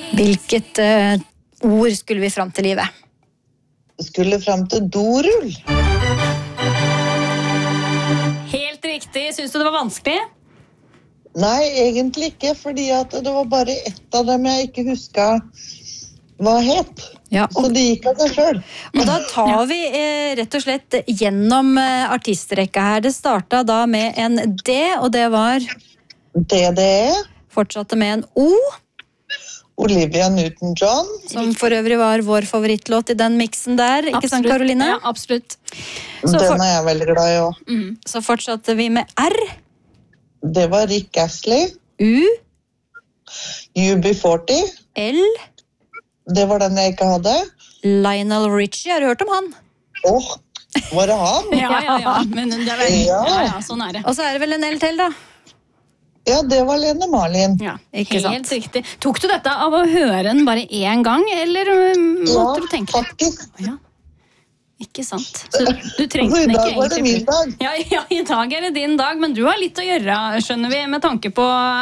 Hvilket ord skulle vi fram til, Live? Skulle fram til dorull. Helt riktig. Syns du det var vanskelig? Nei, egentlig ikke, fordi at det var bare ett av dem jeg ikke husket hva het. Ja, Så det gikk av seg selv. Og da tar vi rett og slett gjennom artistrekka her. Det startet da med en D, og det var DDE, fortsatte med en O, Olivia Newton-John, som for øvrig var vår favorittlåt i den miksen der, ikke sant, Karoline? Ja, absolutt. den er jeg veldig glad i også. Så fortsatte vi med R, Det var Rick Astley, U, UB40, L, det var den jeg ikke hadde. Lionel Richie, har du hørt om han? Åh, var det han? Ja, men det er veldig, ja, sånn er det. Og så er det vel en L til da? Ja, det var Lene Marlin. Ja, Ikke sant. helt riktig. Tok du dette av å høre den bare én gang, eller måtte du tenke? faktisk. Ja, ikke sant. Så du trengte Så i den ikke dag var det egentlig. min dag. Ja, i dag er det din dag, men du har litt å gjøre, skjønner vi, med tanke på